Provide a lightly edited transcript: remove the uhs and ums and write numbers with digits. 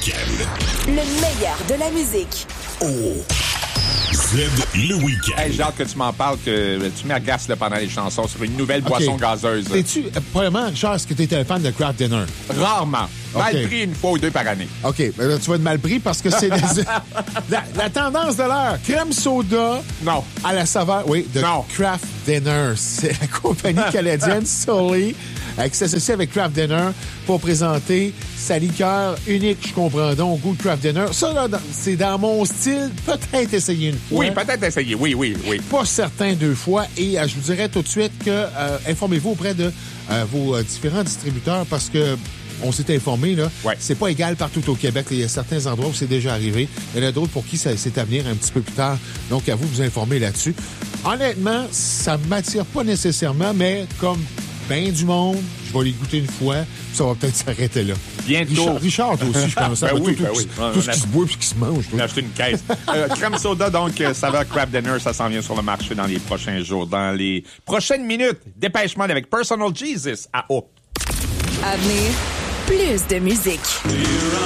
week-end. Le meilleur de la musique. Z le week-end. Hey, j'ai hâte que tu m'en parles, que tu mets à glace là, pendant les chansons sur une nouvelle boisson gazeuse. Premièrement, Richard, est-ce que tu étais un fan de Kraft Dinner? Rarement. Mal OK. pris une fois ou deux par année. OK, mais là, tu vas être mal pris parce que c'est la tendance de l'heure. Crème soda Non. à la saveur, de Non. Kraft Dinner. C'est la compagnie canadienne Sully qui s'associe avec Kraft Dinner pour présenter sa liqueur unique, je comprends donc, au goût de Kraft Dinner. Ça, là, c'est dans mon style. Peut-être essayer une fois. Oui, peut-être essayer. Oui. Pas certain 2 fois. Et je vous dirais tout de suite que informez-vous auprès de vos différents distributeurs parce que on s'est informé, là. Ouais. C'est pas égal partout au Québec. Il y a certains endroits où c'est déjà arrivé. Il y en a d'autres pour qui c'est à venir un petit peu plus tard. Donc, à vous informer là-dessus. Honnêtement, ça m'attire pas nécessairement, mais comme ben du monde, je vais les goûter une fois, puis ça va peut-être s'arrêter là. Bientôt. Richard, toi aussi, je pense. Ben oui. Tout ce qui se boit et qui se mange. On a acheté une caisse. Crème soda, donc, saveur Kraft Dinner, ça s'en vient sur le marché dans les prochains jours. Dans les prochaines minutes, dépêchement avec Personal Jesus à Eau. À venir, plus de musique.